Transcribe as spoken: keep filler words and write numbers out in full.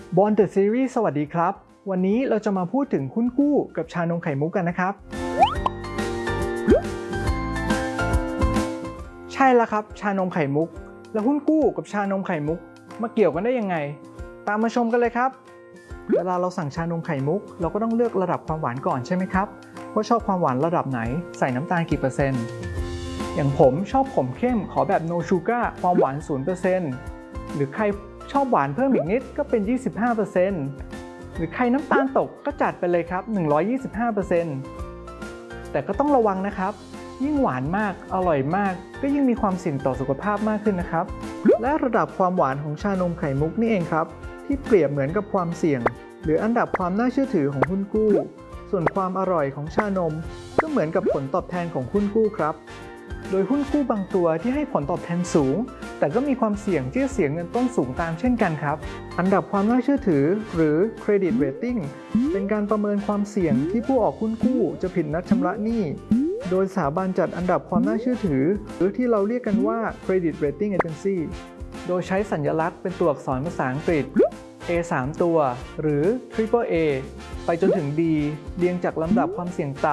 Bond The Series สวัสดีครับวันนี้เราจะมาพูดถึงหุ้นกู้กับชานมไข่มุกกันนะครับใช่แล้วครับชานมไข่มุกแล้วหุ้นกู้กับชานมไข่มุกมาเกี่ยวกันได้ยังไงตามมาชมกันเลยครับเวลาเราสั่งชานมไข่มุกเราก็ต้องเลือกระดับความหวานก่อนใช่ไหมครับว่าชอบความหวานระดับไหนใส่น้ำตาลกี่เปอร์เซ็นต์อย่างผมชอบขมเข้มขอแบบ no sugar ความหวาน ศูนย์เปอร์เซ็นต์ หรือใครชอบหวานเพิ่มอีกนิดก็เป็น ยี่สิบห้าเปอร์เซ็นต์ หรือใครน้ำตาลตกก็จัดไปเลยครับ หนึ่งร้อยยี่สิบห้าเปอร์เซ็นต์ แต่ก็ต้องระวังนะครับยิ่งหวานมากอร่อยมากก็ยิ่งมีความเสี่ยงต่อสุขภาพมากขึ้นนะครับและระดับความหวานของชานมไข่มุกนี่เองครับที่เปรียบเหมือนกับความเสี่ยงหรืออันดับความน่าเชื่อถือของหุ้นกู้ส่วนความอร่อยของชานมก็เหมือนกับผลตอบแทนของหุ้นกู้ครับโดยหุ้นกู้บางตัวที่ให้ผลตอบแทนสูงแต่ก็มีความเสี่ยงที่จะเสียเงินต้นสูงตามเช่นกันครับอันดับความน่าเชื่อถือหรือ Credit Rating เป็นการประเมินความเสี่ยงที่ผู้ออกหุ้นกู้จะผิดนัดชำระหนี้โดยสถาบันจัดอันดับความน่าเชื่อถือหรือที่เราเรียกกันว่า Credit Rating Agency โดยใช้สัญลักษณ์เป็นตัวอักษรภาษาอังกฤษ A สามตัวหรือ Triple A ไปจนถึง D เรียงจากลำดับความเสี่ยงต่ำ